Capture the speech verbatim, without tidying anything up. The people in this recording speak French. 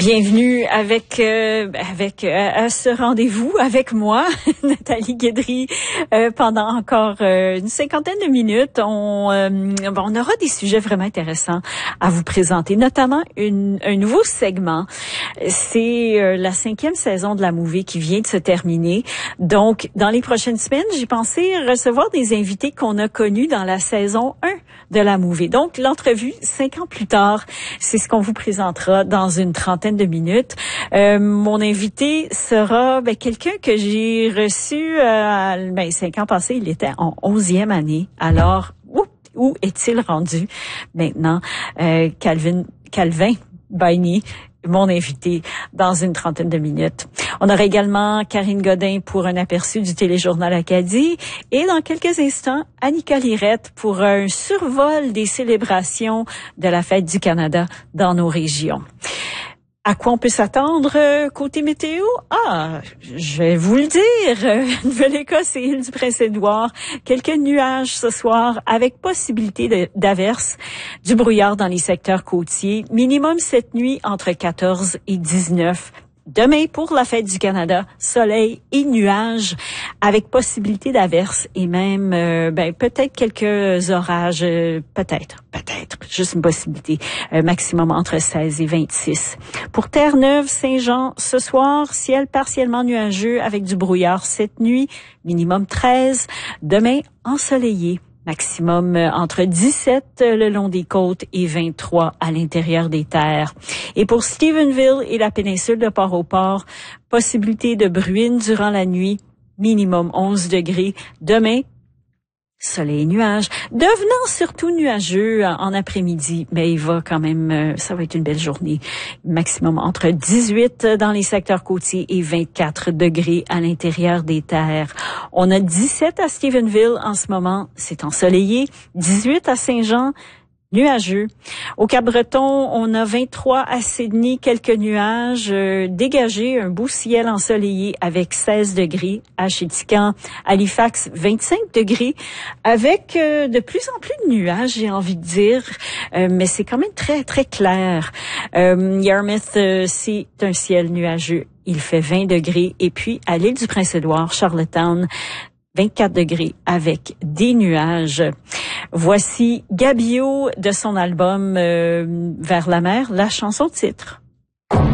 Bienvenue avec euh, avec euh, à ce rendez-vous avec moi, Nathalie Guédry, euh, pendant encore euh, une cinquantaine de minutes. On, euh, on aura des sujets vraiment intéressants à vous présenter, notamment une, un nouveau segment. C'est euh, la cinquième saison de la Mouvée qui vient de se terminer. Donc, dans les prochaines semaines, j'ai pensé recevoir des invités qu'on a connus dans la saison un de la Mouvée. Donc, l'entrevue, cinq ans plus tard, c'est ce qu'on vous présentera dans une trentaine de minutes. Euh, mon invité sera ben, quelqu'un que j'ai reçu euh, ben, cinq ans passés. Il était en onzième année. Alors, où, où est-il rendu maintenant? Euh, Calvin, Calvin Baigny, mon invité dans une trentaine de minutes. On aura également Karine Godin pour un aperçu du téléjournal Acadie et dans quelques instants, Annika Lirette pour un survol des célébrations de la Fête du Canada dans nos régions. À quoi on peut s'attendre euh, côté météo? Ah, je vais vous le dire. Nouvelle-Écosse et île du Prince-Édouard, quelques nuages ce soir avec possibilité de, d'averses, du brouillard dans les secteurs côtiers. Minimum cette nuit entre quatorze et dix-neuf. Demain, pour la Fête du Canada, soleil et nuages avec possibilité d'averses et même euh, ben peut-être quelques orages, euh, peut-être, peut-être, juste une possibilité, euh, maximum entre seize et vingt-six. Pour Terre-Neuve, Saint-Jean, ce soir, ciel partiellement nuageux avec du brouillard cette nuit, minimum treize. Demain, ensoleillé. Maximum entre dix-sept le long des côtes et vingt-trois à l'intérieur des terres. Et pour Stephenville et la péninsule de Port-au-Port, possibilité de bruine durant la nuit, minimum onze degrés. Demain, soleil et nuages, devenant surtout nuageux en après-midi, mais il va quand même, ça va être une belle journée. Maximum entre dix-huit dans les secteurs côtiers et vingt-quatre degrés à l'intérieur des terres. On a dix-sept à Stephenville en ce moment, c'est ensoleillé, dix-huit à Saint-Jean, nuageux. Au Cap-Breton, on a vingt-trois à Sydney, quelques nuages euh, dégagés, un beau ciel ensoleillé avec seize degrés. À Chéticamp, Halifax, vingt-cinq degrés, avec euh, de plus en plus de nuages, j'ai envie de dire, euh, mais c'est quand même très, très clair. Euh, Yarmouth, euh, c'est un ciel nuageux. Il fait vingt degrés. Et puis, à l'île du Prince-Édouard, Charlottetown, vingt-quatre degrés avec des nuages. Voici Gabio de son album euh, Vers la mer, la chanson titre.